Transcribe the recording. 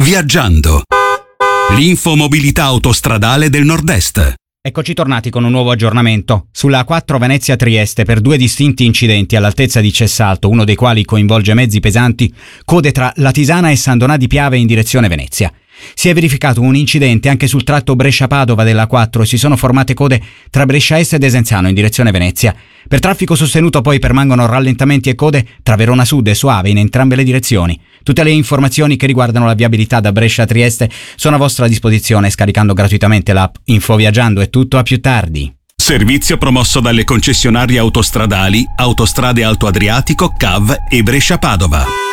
Viaggiando. L'infomobilità autostradale del Nord-Est. Eccoci tornati con un nuovo aggiornamento. Sulla A4 Venezia-Trieste, per 2 distinti incidenti all'altezza di Cessalto, uno dei quali coinvolge mezzi pesanti, code tra Latisana e San Donà di Piave in direzione Venezia. Si è verificato un incidente anche sul tratto Brescia-Padova della A4 e si sono formate code tra Brescia Est e Desenzano in direzione Venezia. Per traffico sostenuto poi permangono rallentamenti e code tra Verona Sud e Soave in entrambe le direzioni. Tutte le informazioni che riguardano la viabilità da Brescia a Trieste sono a vostra disposizione scaricando gratuitamente l'app Info Viaggiando. È tutto, a più tardi. Servizio promosso dalle concessionarie autostradali Autostrade Alto Adriatico, CAV e Brescia Padova.